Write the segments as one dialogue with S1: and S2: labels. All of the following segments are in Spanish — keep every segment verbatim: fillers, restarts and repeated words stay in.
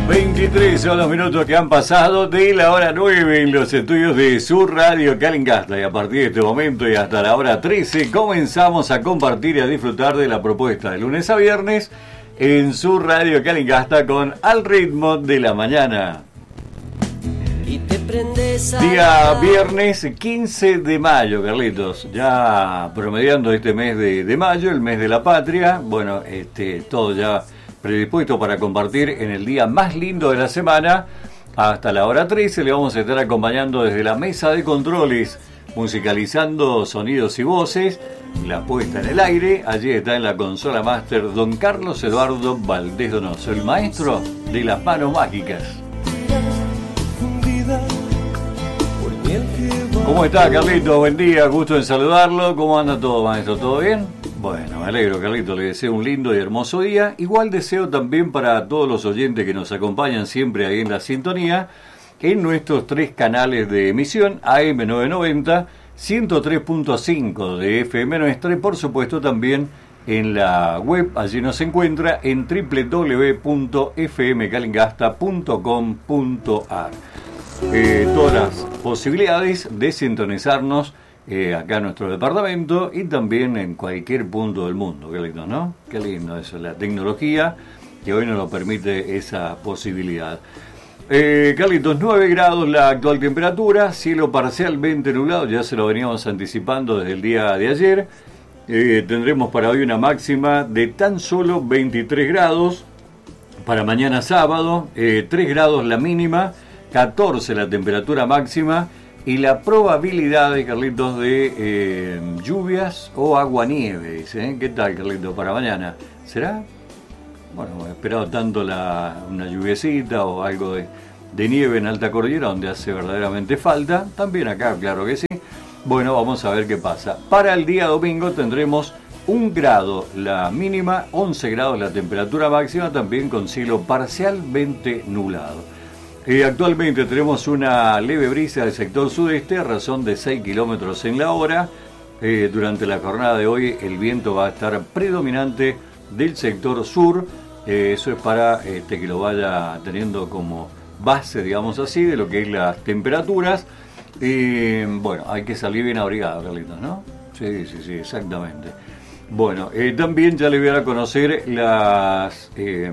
S1: veintitrés son los minutos que han pasado de la hora nueve en los estudios de Sur Radio Calingasta, y a partir de este momento y hasta la hora trece comenzamos a compartir y a disfrutar de la propuesta de lunes a viernes en Sur Radio Calingasta con Al Ritmo de la Mañana. Día viernes quince de mayo, Carlitos, ya promediando este mes de, de mayo, el mes de la patria. Bueno, este, todo ya predispuesto para compartir en el día más lindo de la semana. Hasta la hora trece le vamos a estar acompañando desde la mesa de controles, musicalizando sonidos y voces, la puesta en el aire. Allí está en la consola máster don Carlos Eduardo Valdés Donoso, el maestro de las manos mágicas. ¿Cómo está, Carlito? Buen día, gusto en saludarlo. ¿Cómo anda todo, maestro? ¿Todo bien? Bueno, me alegro, Carlito, le deseo un lindo y hermoso día. Igual deseo también para todos los oyentes que nos acompañan siempre ahí en la sintonía, en nuestros tres canales de emisión, A M novecientos noventa, ciento tres punto cinco de F M nuestra, y por supuesto también en la web. Allí nos encuentra en doble u doble u doble u punto f m calingasta punto com punto a r. Eh, todas las posibilidades de sintonizarnos eh, acá en nuestro departamento y también en cualquier punto del mundo. Qué lindo, ¿no? Qué lindo eso, la tecnología que hoy nos lo permite esa posibilidad. Eh, Carlitos, nueve grados la actual temperatura, cielo parcialmente nublado, ya se lo veníamos anticipando desde el día de ayer. Eh, tendremos para hoy una máxima de tan solo veintitrés grados, para mañana sábado, eh, tres grados la mínima, catorce la temperatura máxima, y la probabilidad de, Carlitos, de eh, lluvias o aguanieve, dice, ¿eh? ¿Qué tal, Carlitos, para mañana? ¿Será? Bueno, he esperado tanto la, una lluviecita o algo de, de nieve en alta cordillera, donde hace verdaderamente falta. También acá, claro que sí. Bueno, vamos a ver qué pasa. Para el día domingo tendremos un grado la mínima, once grados la temperatura máxima, también con cielo parcialmente nublado. Eh, actualmente tenemos una leve brisa del sector sudeste a razón de seis kilómetros en la hora. Eh, durante la jornada de hoy el viento va a estar predominante del sector sur. Eh, eso es para este, que lo vaya teniendo como base, digamos así, de lo que es las temperaturas. Eh, bueno, hay que salir bien abrigado, Carlitos, ¿no? Sí, sí, sí, exactamente. Bueno, eh, también ya le voy a dar a conocer las, eh,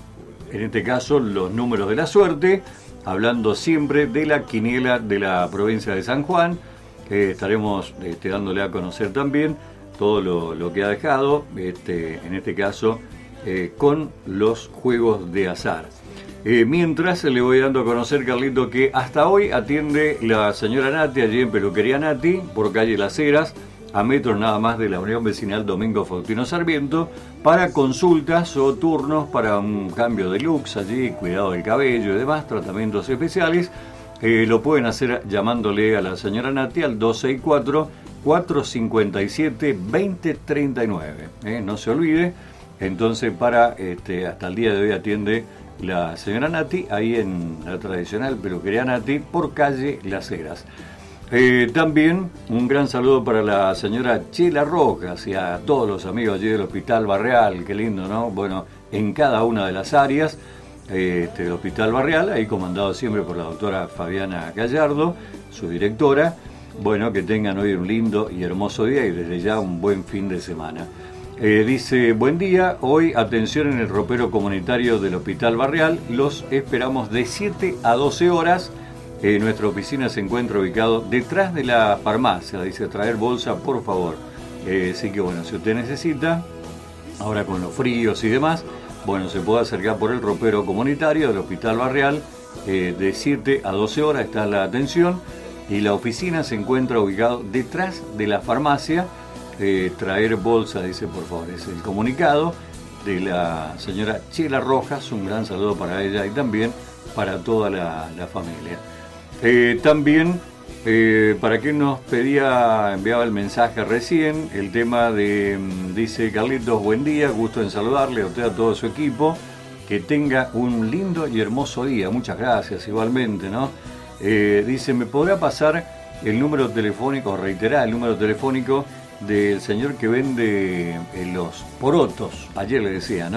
S1: en este caso, los números de la suerte, hablando siempre de la quiniela de la provincia de San Juan. Eh, estaremos este, dándole a conocer también todo lo, lo que ha dejado, este, en este caso, eh, con los juegos de azar. Eh, mientras le voy dando a conocer, Carlito, que hasta hoy atiende la señora Nati, allí en Peluquería Nati, por calle Las Heras, a metros nada más de la Unión Vecinal Domingo Faustino Sarmiento, para consultas o turnos para un cambio de looks allí, cuidado del cabello y demás, tratamientos especiales. Eh, lo pueden hacer llamándole a la señora Nati al dos seis cuatro, cuatro cinco siete, dos cero tres nueve. Eh, no se olvide. Entonces, para este, hasta el día de hoy atiende la señora Nati, ahí en la tradicional Peluquería Nati, por calle Las Heras. Eh, también un gran saludo para la señora Chela Rojas y a todos los amigos allí del Hospital Barrial. Qué lindo, ¿no? Bueno, en cada una de las áreas eh, este, del Hospital Barrial, ahí comandado siempre por la doctora Fabiana Gallardo, su directora. Bueno, que tengan hoy un lindo y hermoso día y desde ya un buen fin de semana. Eh, dice, buen día, hoy atención en el ropero comunitario del Hospital Barrial, los esperamos de siete a doce horas. Eh, nuestra oficina se encuentra ubicado detrás de la farmacia, dice, traer bolsa, por favor. Eh, así que bueno, si usted necesita, ahora con los fríos y demás, bueno, se puede acercar por el ropero comunitario del Hospital Barrial, eh, de siete a doce horas está la atención, y la oficina se encuentra ubicado detrás de la farmacia. Eh, traer bolsa, dice, por favor, es el comunicado de la señora Chela Rojas. Un gran saludo para ella y también para toda la, la familia. Eh, también, eh, para quien nos pedía, enviaba el mensaje recién, el tema de, dice Carlitos, buen día, gusto en saludarle a usted, a todo su equipo, que tenga un lindo y hermoso día. Muchas gracias, igualmente, ¿no? Eh, dice, ¿me podrá pasar el número telefónico, reiterar el número telefónico del señor que vende eh, los porotos? Ayer le decía, ¿no?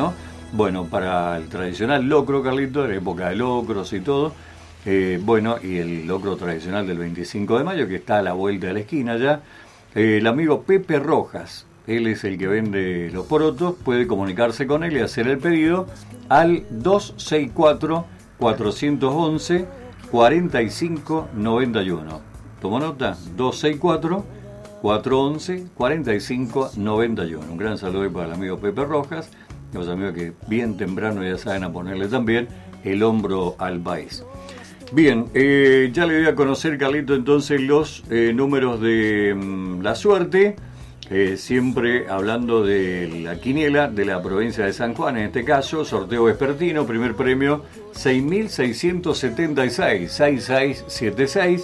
S1: bueno, para el tradicional locro, Carlito, era época de locros y todo. Eh, bueno, y el locro tradicional del veinticinco de mayo, que está a la vuelta de la esquina ya. Eh, el amigo Pepe Rojas, él es el que vende los porotos, puede comunicarse con él y hacer el pedido al dos seis cuatro, cuatro once, cuatro cinco nueve uno. ¿Tomó nota? dos seis cuatro, cuatro once, cuarenta y cinco noventa y uno. Un gran saludo para el amigo Pepe Rojas, los amigos que bien temprano ya saben a ponerle también el hombro al país. Bien, eh, ya le voy a conocer, Carlito, entonces los eh, números de mm, la suerte, eh, siempre hablando de la quiniela de la provincia de San Juan, en este caso, sorteo vespertino, primer premio seis mil seiscientos setenta y seis, seis seis siete seis,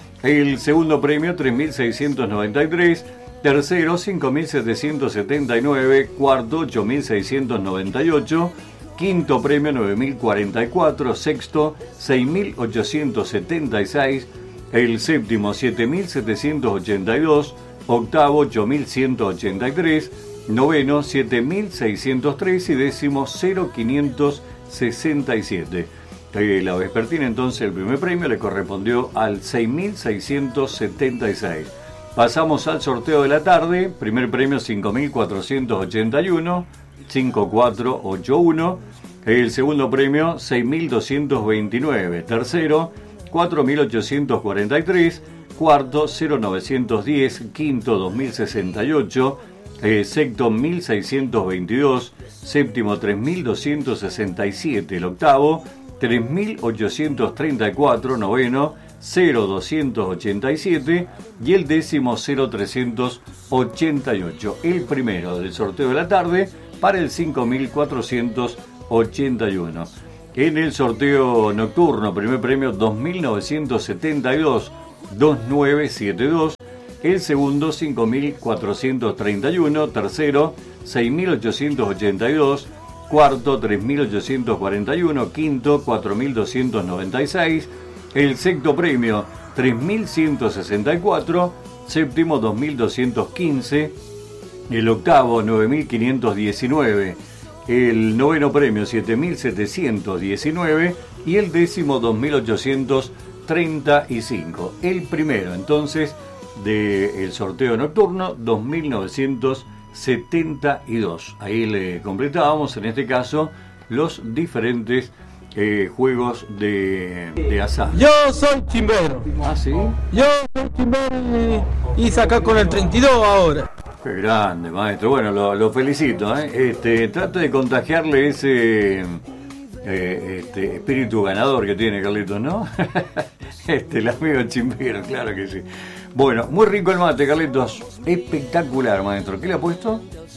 S1: el segundo premio tres mil seiscientos noventa y tres, tercero cinco mil setecientos setenta y nueve, cuarto ocho mil seiscientos noventa y ocho, quinto premio nueve mil cuarenta y cuatro, sexto seis mil ochocientos setenta y seis, el séptimo siete mil setecientos ochenta y dos, octavo ocho mil ciento ochenta y tres, noveno siete mil seiscientos tres y décimo cero mil quinientos sesenta y siete. Eh, la vespertina entonces el primer premio le correspondió al seis mil seiscientos setenta y seis. Pasamos al sorteo de la tarde, primer premio cinco mil cuatrocientos ochenta y uno, cinco cuatro ocho uno, el segundo premio seis mil doscientos veintinueve, tercero cuatro mil ochocientos cuarenta y tres, cuarto cero mil novecientos diez, quinto dos mil sesenta y ocho, eh, sexto mil seiscientos veintidós, séptimo tres mil doscientos sesenta y siete, el octavo tres mil ochocientos treinta y cuatro, noveno cero mil doscientos ochenta y siete y el décimo cero mil trescientos ochenta y ocho. El primero del sorteo de la tarde para el cinco mil cuatrocientos ochenta y uno. En el sorteo nocturno, primer premio dos mil novecientos setenta y dos, dos nueve siete dos, el segundo cinco mil cuatrocientos treinta y uno, tercero seis mil ochocientos ochenta y dos, cuarto tres mil ochocientos cuarenta y uno, quinto cuatro mil doscientos noventa y seis, el sexto premio tres mil ciento sesenta y cuatro, séptimo dos mil doscientos quince, el octavo nueve mil quinientos diecinueve, el noveno premio siete mil setecientos diecinueve y el décimo dos mil ochocientos treinta y cinco. El primero entonces del sorteo nocturno dos mil novecientos setenta y dos. Ahí le completábamos en este caso los diferentes eh, juegos de, de azar.
S2: Yo soy chimbero.
S1: ¿Ah, sí?
S2: Yo soy chimbero y, y saca con el treinta y dos ahora.
S1: Qué grande, maestro. Bueno, lo, lo felicito, ¿eh? Este, trata de contagiarle ese eh, este, espíritu ganador que tiene Carlitos, ¿no? Este, el amigo chimbero, claro que sí. Bueno, muy rico el mate, Carlitos. Espectacular, maestro. ¿Qué le ha puesto?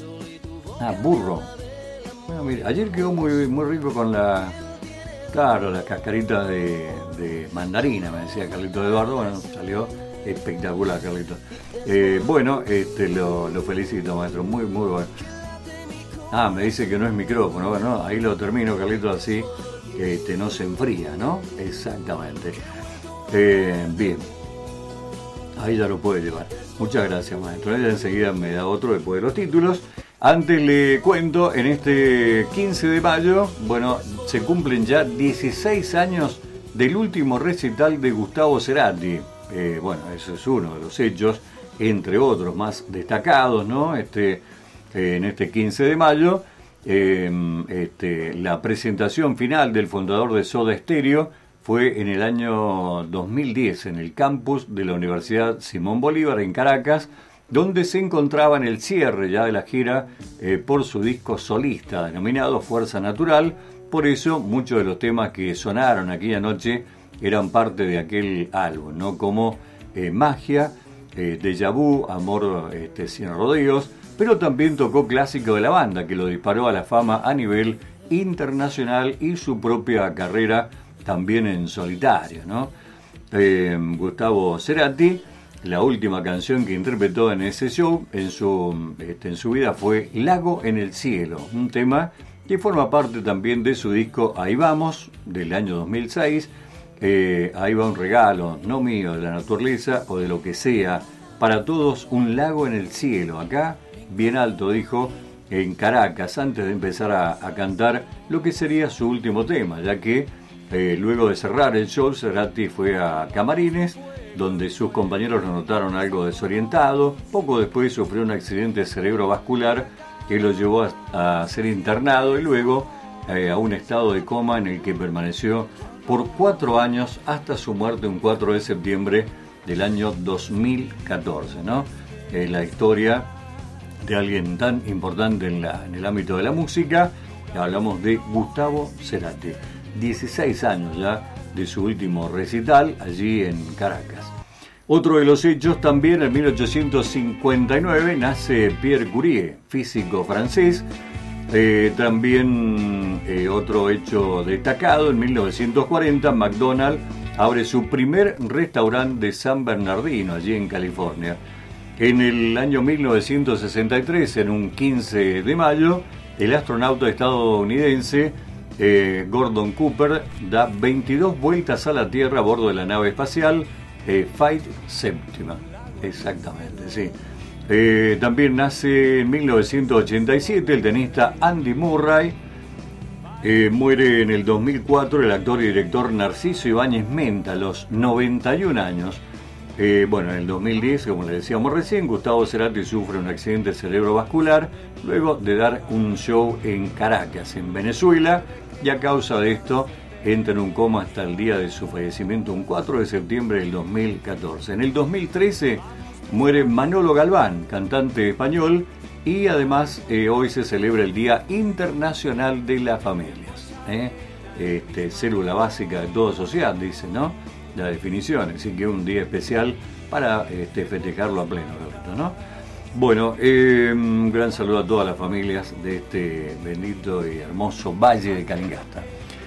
S1: Ah, burro. Bueno, mire, ayer quedó muy, muy rico con la... Claro, las cascaritas de, de mandarina, me decía Carlitos Eduardo. Bueno, salió espectacular, Carlitos. Eh, bueno, este, lo, lo felicito, maestro. Muy, muy bueno. Ah, me dice que no es micrófono. Bueno, ahí lo termino, Carlitos, así este, no se enfría, ¿no? Exactamente. Eh, bien. Ahí ya lo puede llevar. Muchas gracias, maestro. Ella enseguida me da otro después de los títulos. Antes le cuento, en este quince de mayo, bueno, se cumplen ya dieciséis años del último recital de Gustavo Cerati. Eh, bueno, eso es uno de los hechos, entre otros más destacados, ¿no? Este, eh, en este quince de mayo, eh, este, la presentación final del fundador de Soda Stereo fue en el año dos mil diez en el campus de la Universidad Simón Bolívar en Caracas, donde se encontraba en el cierre ya de la gira eh, por su disco solista denominado Fuerza Natural. Por eso muchos de los temas que sonaron aquella noche eran parte de aquel álbum, ¿no? Como eh, Magia, eh, Déjà Vu, Amor este, sin rodeos, pero también tocó clásico de la banda que lo disparó a la fama a nivel internacional y su propia carrera también en solitario, ¿no? Eh, Gustavo Cerati, la última canción que interpretó en ese show, en su, este, en su vida, fue Lago en el Cielo, un tema que forma parte también de su disco Ahí Vamos, del año dos mil seis. Eh, ahí va un regalo, no mío, de la naturaleza o de lo que sea, para todos un lago en el cielo. Acá, bien alto, dijo, en Caracas antes de empezar a, a cantar lo que sería su último tema, ya que eh, luego de cerrar el show, Cerati fue a Camarines, donde sus compañeros lo notaron algo desorientado. Poco después sufrió un accidente cerebrovascular que lo llevó a, a ser internado y luego eh, a un estado de coma en el que permaneció por cuatro años hasta su muerte un cuatro de septiembre del año dos mil catorce, ¿no? Eh, la historia de alguien tan importante en, la, en el ámbito de la música. Hablamos de Gustavo Cerati, dieciséis años ya de su último recital allí en Caracas. Otro de los hechos, también en mil ochocientos cincuenta y nueve nace Pierre Curie, físico francés. Eh, también eh, otro hecho destacado, en mil novecientos cuarenta McDonald's abre su primer restaurante de San Bernardino, allí en California. En el año mil novecientos sesenta y tres, en un quince de mayo, el astronauta estadounidense eh, Gordon Cooper da veintidós vueltas a la Tierra a bordo de la nave espacial eh, Flight Séptima. Exactamente, sí. Eh, también nace en mil novecientos ochenta y siete el tenista Andy Murray. Eh, muere en el dos mil cuatro el actor y director Narciso Ibáñez Menta, a los noventa y un años. Eh, bueno, en el dos mil diez, como le decíamos recién, Gustavo Cerati sufre un accidente cerebrovascular luego de dar un show en Caracas, en Venezuela, y a causa de esto entra en un coma hasta el día de su fallecimiento, un cuatro de septiembre del dos mil catorce. En el dos mil trece muere Manolo Galván, cantante español, y además eh, hoy se celebra el Día Internacional de las Familias. ¿eh? Este, célula básica de toda sociedad, dice, ¿no? La definición, así que un día especial para este, festejarlo a pleno, ¿no? Bueno, eh, un gran saludo a todas las familias de este bendito y hermoso Valle de Calingasta.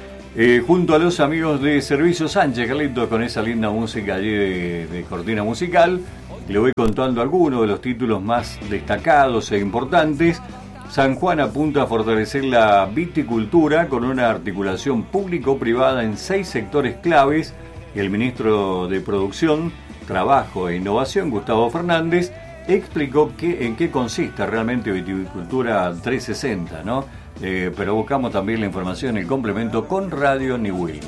S1: Eh, junto a los amigos de Servicio Sánchez, Carlitos, con esa linda música allí de, de cortina musical, le voy contando algunos de los títulos más destacados e importantes. San Juan apunta a fortalecer la viticultura con una articulación público-privada en seis sectores claves. El ministro de Producción, Trabajo e Innovación, Gustavo Fernández, explicó que, en qué consiste realmente Viticultura trescientos sesenta, ¿no? Eh, pero buscamos también la información en el complemento con Radio Niwil.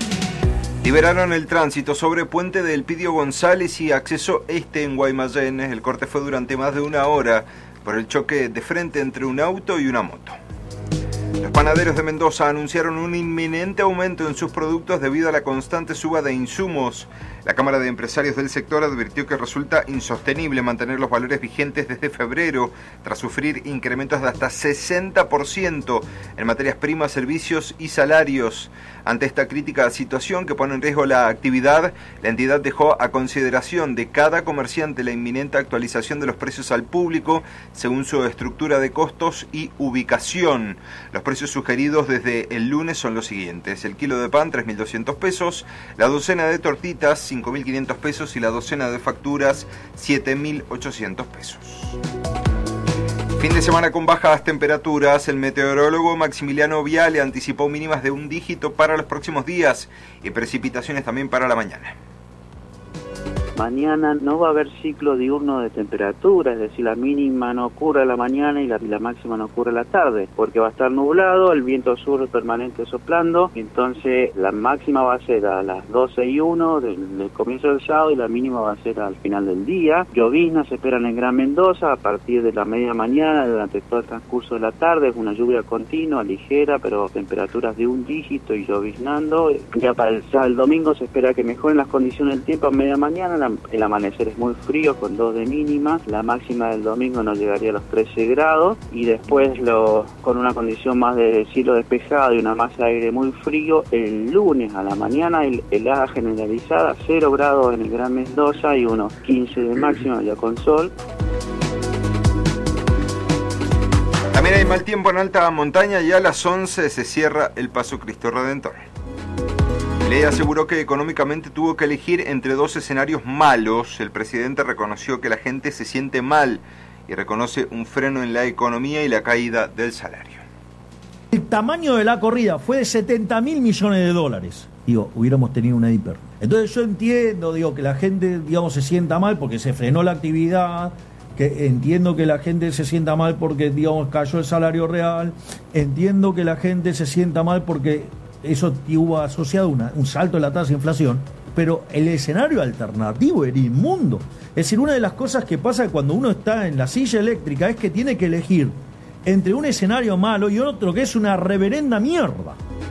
S3: Liberaron el tránsito sobre Puente del Pidio González y acceso este en Guaymallén. El corte fue durante más de una hora por el choque de frente entre un auto y una moto. Los panaderos de Mendoza anunciaron un inminente aumento en sus productos debido a la constante suba de insumos. La Cámara de Empresarios del sector advirtió que resulta insostenible mantener los valores vigentes desde febrero, tras sufrir incrementos de hasta sesenta por ciento en materias primas, servicios y salarios. Ante esta crítica situación que pone en riesgo la actividad, la entidad dejó a consideración de cada comerciante la inminente actualización de los precios al público según su estructura de costos y ubicación. Los precios sugeridos desde el lunes son los siguientes: el kilo de pan, tres mil doscientos pesos, la docena de tortitas, cinco mil quinientos pesos, y la docena de facturas, siete mil ochocientos pesos. Fin de semana con bajas temperaturas. El meteorólogo Maximiliano Viale anticipó mínimas de un dígito para los próximos días y precipitaciones también para la mañana.
S4: Mañana no va a haber ciclo diurno de temperatura, es decir, la mínima no ocurre a la mañana y la, y la máxima no ocurre a la tarde, porque va a estar nublado, el viento sur permanente soplando, entonces la máxima va a ser a las doce y uno del, del comienzo del sábado y la mínima va a ser al final del día. Lloviznas se esperan en Gran Mendoza a partir de la media mañana, durante todo el transcurso de la tarde, es una lluvia continua, ligera, pero temperaturas de un dígito y lloviznando. Ya para el, el domingo se espera que mejoren las condiciones del tiempo a media mañana. El amanecer es muy frío con dos de mínima, la máxima del domingo no llegaría a los trece grados y después lo, con una condición más de cielo despejado y una masa de aire muy frío, el lunes a la mañana el, helada generalizada, cero grados en el Gran Mendoza y unos quince de máxima ya con sol.
S3: También hay mal tiempo en alta montaña y a las once se cierra el Paso Cristo Redentor. Milei aseguró que económicamente tuvo que elegir entre dos escenarios malos. El presidente reconoció que la gente se siente mal y reconoce un freno en la economía y la caída del salario.
S5: El tamaño de la corrida fue de setenta mil millones de dólares. Digo, hubiéramos tenido una hiper. Entonces yo entiendo, digo, que la gente, digamos, se sienta mal porque se frenó la actividad, que entiendo que la gente se sienta mal porque, digamos, cayó el salario real, entiendo que la gente se sienta mal porque eso tuvo asociado una, un salto en la tasa de inflación, pero el escenario alternativo era inmundo. Es decir, una de las cosas que pasa cuando uno está en la silla eléctrica es que tiene que elegir entre un escenario malo y otro que es una reverenda mierda.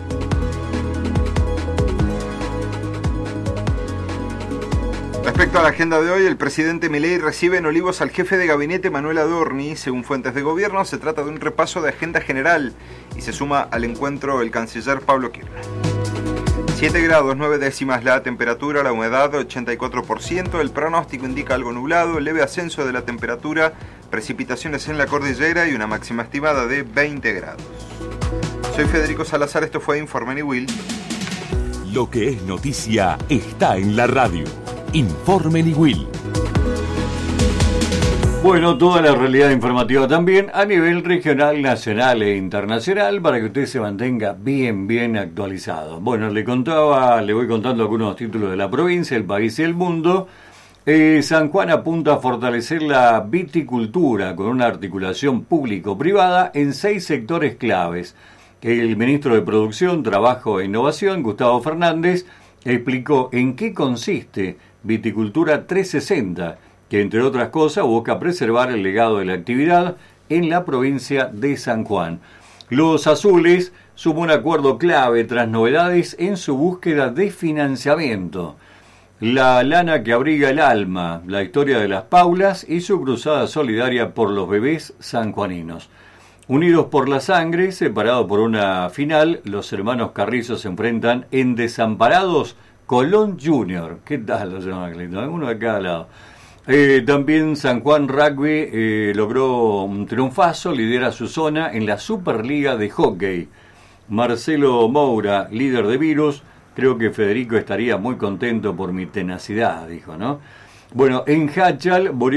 S3: Respecto a la agenda de hoy, el presidente Milei recibe en Olivos al jefe de gabinete Manuel Adorni. Según fuentes de gobierno, se trata de un repaso de agenda general y se suma al encuentro el canciller Pablo Kirchner. siete grados nueve décimas la temperatura, la humedad ochenta y cuatro por ciento, el pronóstico indica algo nublado, leve ascenso de la temperatura, precipitaciones en la cordillera y una máxima estimada de veinte grados. Soy Federico Salazar, esto fue Informe Niwil.
S6: Lo que es noticia está en la radio. Informe Niwil.
S1: Bueno, toda la realidad informativa también a nivel regional, nacional e internacional para que usted se mantenga bien, bien actualizado. Bueno, le contaba, le voy contando algunos títulos de la provincia, el país y el mundo. Eh, San Juan apunta a fortalecer la viticultura con una articulación público-privada en seis sectores claves. El ministro de Producción, Trabajo e Innovación, Gustavo Fernández, explicó en qué consiste Viticultura trescientos sesenta, que entre otras cosas busca preservar el legado de la actividad en la provincia de San Juan. Los Azules sumó un acuerdo clave tras novedades en su búsqueda de financiamiento. La lana que abriga el alma, la historia de las Paulas y su cruzada solidaria por los bebés sanjuaninos. Unidos por la sangre, separados por una final, los hermanos Carrizo se enfrentan en Desamparados Colón Junior. ¿Qué tal lo llama Clinton? Uno de cada lado. Eh, también San Juan Rugby eh, logró un triunfazo, lidera su zona en la Superliga de Hockey. Marcelo Moura, líder de Virus, creo que Federico estaría muy contento por mi tenacidad, dijo, ¿no? Bueno, en Hachal,